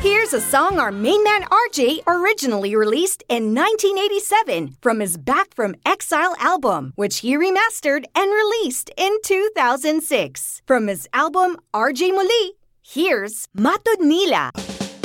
Here's a song our main man RJ originally released in 1987 from his Back from Exile album, which he remastered and released in 2006. From his album RJ Muli, here's Matod Nila.